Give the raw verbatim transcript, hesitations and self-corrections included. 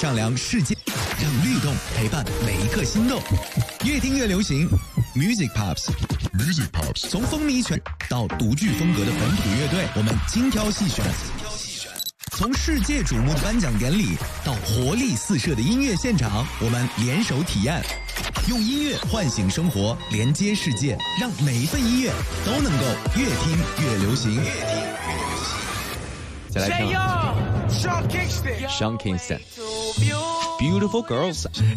丈量世界，让律动陪伴每一刻心动。越听越流行 ，Music Pops，Music Pops， 从风靡全到独具风格的本土乐队，我们精挑细选。从世界瞩目的颁奖典礼到活力四射的音乐现场，我们联手体验，用音乐唤醒生活，连接世界，让每一份音乐都能够越听越流行。越听越流行。 再来看 Sean Kingston，Beautiful Girls。